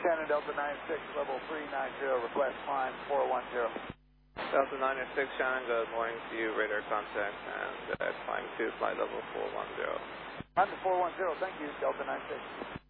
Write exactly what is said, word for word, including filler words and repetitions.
Shannon, Delta nine six, level three nine zero, request climb four one zero. Delta nine six, Shannon, good morning to you, radar contact, and uh, climb to flight level four one zero. Climb to four one zero, thank you, Delta nine six.